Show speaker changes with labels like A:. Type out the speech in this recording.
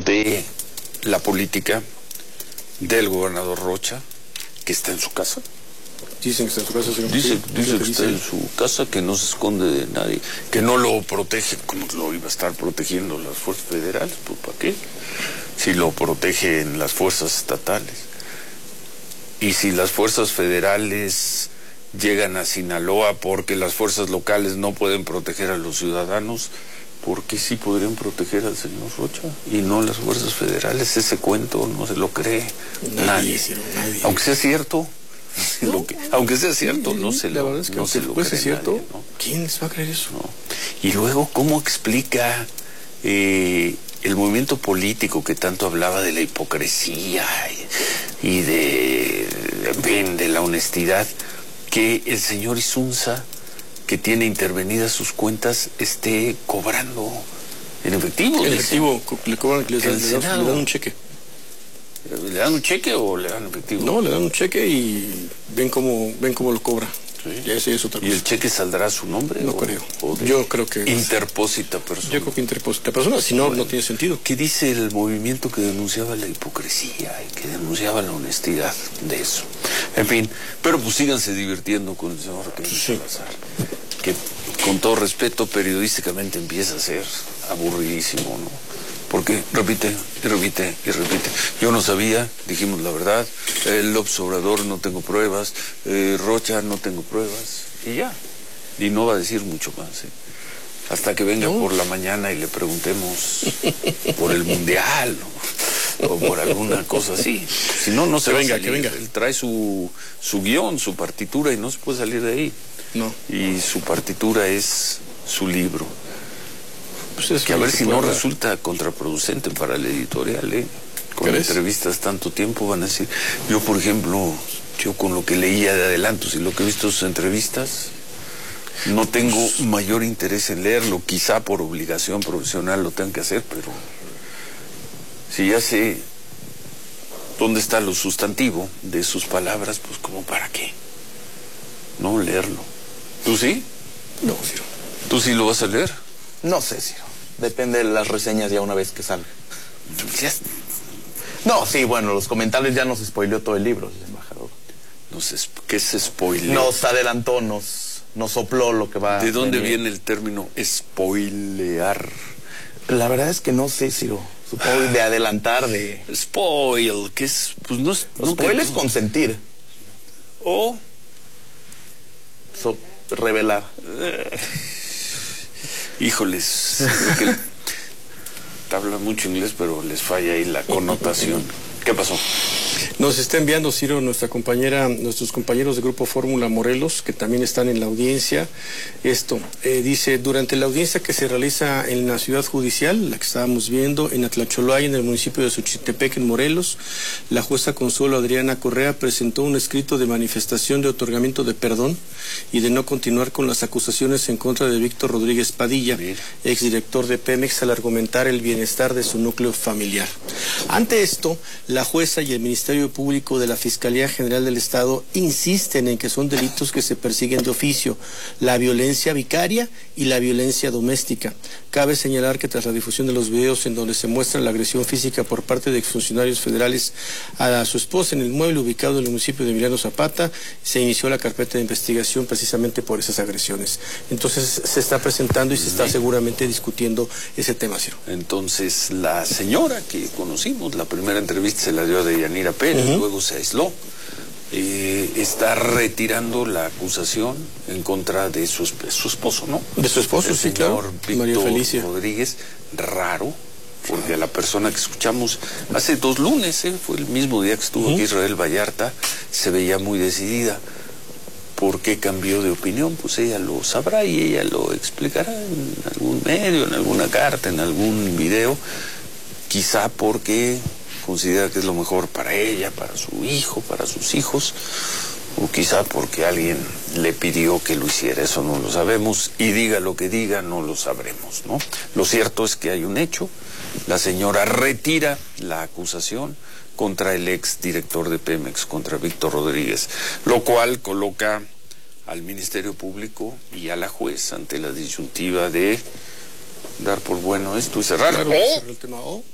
A: de la política del gobernador Rocha, que está en su casa.
B: Dicen que está en su casa, señor.
A: Dice que está en su casa, que no se esconde de nadie, que no lo protege, como lo iba a estar protegiendo las fuerzas federales, pues ¿para qué? Si lo protegen las fuerzas estatales. Y si las fuerzas federales llegan a Sinaloa porque las fuerzas locales no pueden proteger a los ciudadanos, ¿por qué sí podrían proteger al señor Rocha y no las fuerzas federales? Ese cuento no se lo cree nadie. Aunque sea cierto, aunque sea cierto, no se lo cree
B: cierto,
A: nadie, ¿no?
B: ¿Quién les va a creer eso?
A: No. Y luego, ¿cómo explica el movimiento político que tanto hablaba de la hipocresía y de la honestidad, que el señor Insunza, que tiene intervenidas sus cuentas, esté cobrando en efectivo?
B: En efectivo, le cobran, le dan un cheque.
A: ¿Le dan un cheque o le dan efectivo?
B: No, le dan un cheque y ven cómo lo cobra.
A: Sí.
B: Y eso es otra cosa.
A: ¿Y el cheque saldrá a su nombre?
B: No creo. Yo creo que...
A: Interpósita persona.
B: Yo creo que interpósita persona, si no, no tiene sentido.
A: ¿Qué dice el movimiento que denunciaba la hipocresía y que denunciaba la honestidad de eso? En fin, pero pues síganse divirtiendo con el señor Salazar, que con todo respeto periodísticamente empieza a ser aburridísimo, ¿no? Porque repite y repite y repite. Yo no sabía, dijimos la verdad, López Obrador no tengo pruebas, Rocha no tengo pruebas, y ya. Y no va a decir mucho más, hasta que venga por la mañana y le preguntemos por el Mundial, ¿no? O por alguna cosa así. Si no, no se va a salir.
B: Que venga.
A: Él trae su guión, su partitura, y no se puede salir de ahí.
B: No.
A: Y su partitura es su libro.
B: Pues
A: que a ver si no resulta contraproducente para la editorial, con entrevistas tanto tiempo van a decir. Yo, por ejemplo, con lo que leía de adelantos y lo que he visto de sus entrevistas, no tengo mayor interés en leerlo. Quizá por obligación profesional lo tengan que hacer, pero si ya sé dónde está lo sustantivo de sus palabras, pues como para qué no leerlo. ¿Tú sí?
B: No, Ciro.
A: ¿Tú sí lo vas a leer?
C: No sé, Ciro. Depende de las reseñas ya una vez que salga. No, sí, bueno, los comentarios ya nos spoileó todo el libro, el embajador.
A: ¿Qué se spoileó?
C: Nos adelantó, nos sopló lo que va a
A: ¿De dónde
C: venir.
A: viene el término spoilear?
C: La verdad es que no sé, Ciro. Supongo de adelantar, de...
A: Spoil, que es... Pues no es...
C: Spoil es consentir.
A: O...
C: revelar.
A: Híjoles, creo que habla mucho inglés, pero les falla ahí la connotación. ¿Qué pasó?
B: Nos está enviando, Ciro, nuestros compañeros de Grupo Fórmula Morelos, que también están en la audiencia. Dice, durante la audiencia que se realiza en la ciudad judicial, la que estábamos viendo, en Atlacholay, en el municipio de Xochitepec, en Morelos, la jueza Consuelo Adriana Correa presentó un escrito de manifestación de otorgamiento de perdón y de no continuar con las acusaciones en contra de Víctor Rodríguez Padilla, exdirector de Pemex, al argumentar el bienestar de su núcleo familiar. Ante esto, la jueza y el Ministerio Público de la Fiscalía General del Estado insisten en que son delitos que se persiguen de oficio, la violencia vicaria y la violencia doméstica. Cabe señalar que tras la difusión de los videos en donde se muestra la agresión física por parte de exfuncionarios federales a su esposa en el inmueble ubicado en el municipio de Emiliano Zapata, se inició la carpeta de investigación precisamente por esas agresiones. Entonces se está presentando y se está seguramente discutiendo ese tema, Ciro.
A: Entonces la señora que conocimos, la primera entrevista se la dio a Deyanira Pérez, luego se aisló. Está retirando la acusación en contra de su esposo, ¿no?
B: De su esposo,
A: el
B: sí, claro.
A: Víctor
B: María Felicia
A: Rodríguez. Raro, porque la persona que escuchamos hace 2 lunes, fue el mismo día que estuvo aquí Israel Vallarta, se veía muy decidida. ¿Por qué cambió de opinión? Pues ella lo sabrá y ella lo explicará en algún medio, en alguna carta, en algún video. Quizá porque considera que es lo mejor para ella, para su hijo, para sus hijos, o quizá porque alguien le pidió que lo hiciera, eso no lo sabemos, y diga lo que diga, no lo sabremos, ¿no? Lo cierto es que hay un hecho, la señora retira la acusación contra el ex director de Pemex, contra Víctor Rodríguez, lo cual coloca al Ministerio Público y a la juez ante la disyuntiva de dar por bueno esto y cerrar.
B: Claro, cerrar el tema.